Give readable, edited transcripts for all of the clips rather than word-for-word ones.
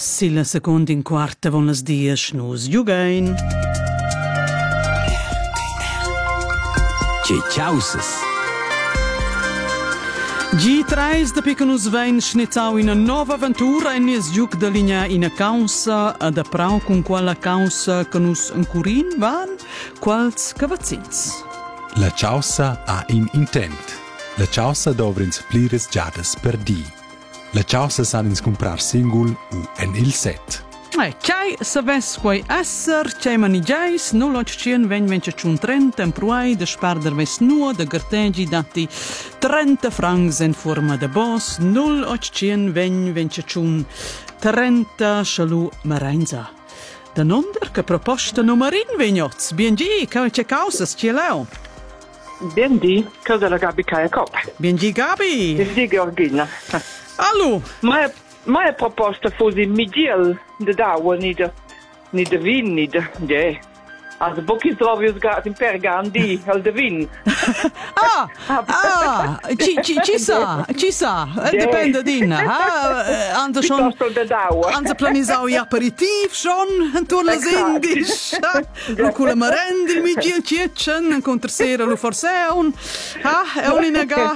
Silla seconda in quarta von las dias nus jugain. Ciausas. G3 da che nus vein schnitzau in una nova avventura e nies giuc da linea in a causa ad a prau con quella causa che nus ancurin van quals cavazzins. La causa ha in intent. La causa dovrins plires giadas per di. La causa sanins comprar singul u en il set. Chai saves quai esser, chai manigiais, nu locien ven 30 en pruai de sparder ves nua de gartegi dati 30 francs en forma de bos, 0 ven 30 shalu marenza. Da nonder che proposta no marin vignots, BNG, che causas cieleo. BNG, cosa la Gabi Kajekop. BNG Gabi. BNG Georgina. Allo. Moja proposta fosse migiel de daua ni de vin ni de als bocchi trovius gat in pergandi al de vin. Ci sa, depende din. Anda schon de daua. Anda planisau i aperitiv schon, intorno las indisch. Con la merenda, il migiel cietchen, incontra sera lo forseun. E un inaga,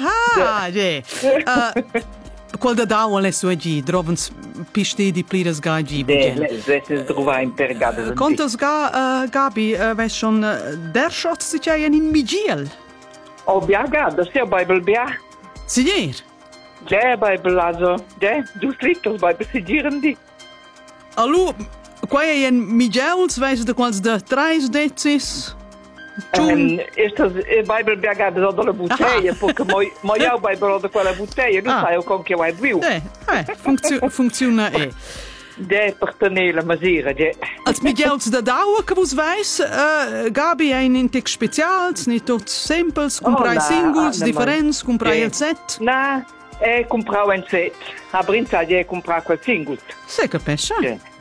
qual da daua sue gi, drovens piste di pliras ga gi. Le trova in pergada. Contas Gabi, ves schon der shots si c'è in migiel. Oh, biaga, da sia Bible bia. Signor? Bible also, du strictos Bible sigieren di. Allo, quai en migiels ves de quals de 3 decis? Estas Bible biagada da la bottiglia, porque moi jau Bible da quella bottiglia, non sai con che vai viu. Funziona per tenere la masera, Als migiels da daua che vos veis, Gabi ein in tic specials, ni tot simples, comprai singles, differents, comprai il set. Na, comprau un set. A brinza comprar quel single. Se capisce?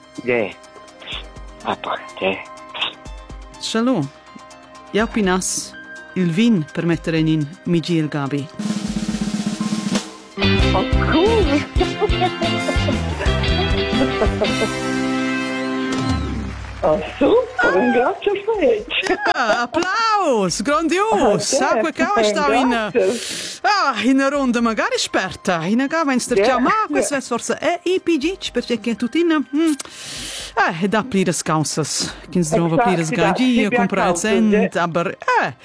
Shalom. Ja pinas il vin per mettere in migiel Gabi. Oh, cool! Oh, super, grazie fece. Applaus, grandios. Acque cava sta in una ronda magari esperta. In a cava in stercia, ma questo è forse EPG, perché che tutina da pliras causas. Che trova pliras gagi, comprare il cent, aber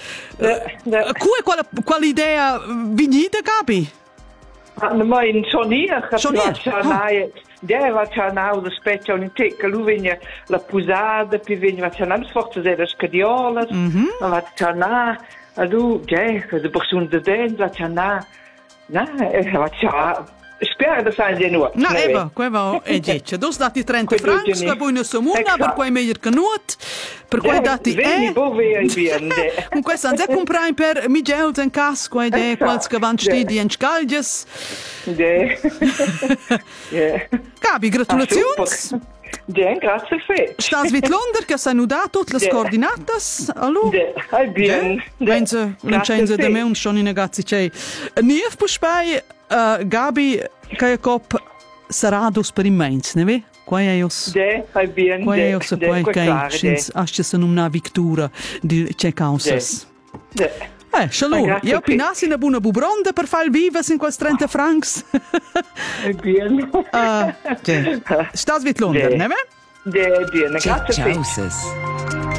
qual idea vignita Gabi? Ma in sonia, va c'hanau de specchio in tecca, lui vegna la pusada, pi vegna va c'hanau sforza delle scadiolas, va c'hanau, lui, de persone de dent, va c'hanau, va c'hanau, spero da sai di nuot. No, Eva, queva è dice, dos dati 30 francs, la buona somuna, per quei meglio che nuot, per quei dati con questa anze comprai per Miguel in casco ed è quals che van stidi in scaldias. Gabi, gratulazioni. Grazie fe. Stas vit Londra che sai nu da tutte le coordinatas. Allo? Bien. Pensa, l'incenza de me un schon in ragazzi c'è. Nief puspai Gabi Kajekop sarados per immens, ne ve? Quai eios. Bien. Quai eios quai kai schins asches una victura di c'è causas. Shalom, io pinassi una buona bubronda per far viva in quels 30 francs. Bien. Stas vit Londra, ne ve? Bien, grazie. Ciausas.